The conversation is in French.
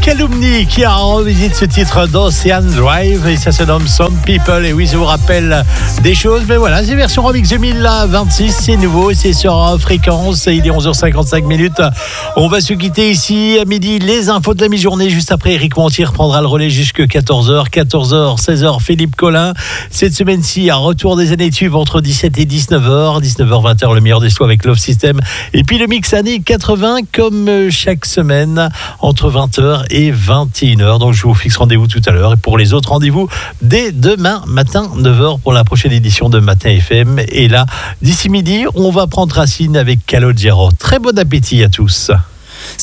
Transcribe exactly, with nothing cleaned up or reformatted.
Calumny qui a revisité ce titre d'Ocean Drive et ça se nomme Some People. Et oui, ça vous rappelle des choses, mais voilà, c'est version remix deux mille vingt-six, c'est nouveau, c'est sur Fréquence. Il est onze heures cinquante-cinq minutes. On va se quitter ici à midi. Les infos de la mi-journée, juste après, Eric Montier prendra le relais jusqu'à quatorze heures. quatorze heures, seize heures, Philippe Collin. Cette semaine-ci, un retour des années tubes entre dix-sept et dix-neuf heures. dix-neuf heures, vingt heures, le meilleur des sons avec Love System. Et puis le mix années quatre-vingts, comme chaque semaine, entre vingt heures et vingt et une heures. Donc je vous fixe rendez-vous tout à l'heure. Et pour les autres, rendez-vous dès demain matin, neuf heures, pour la prochaine édition de Matin F M. Et là, d'ici midi, on va prendre racine avec Calogero. Très bon appétit à tous.